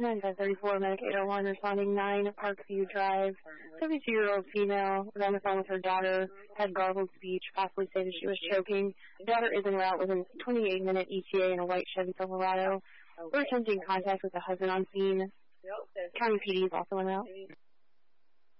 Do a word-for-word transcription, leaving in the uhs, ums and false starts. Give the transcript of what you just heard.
nine five three four, Medic eight oh one, responding nine Parkview Drive. seventy-two-year-old female was on the phone with her daughter, had garbled speech, possibly stated she was choking. The daughter is en route with a twenty-eight minute E T A in a white Chevy Silverado. We're attempting contact with the husband on scene. County P D is also en route.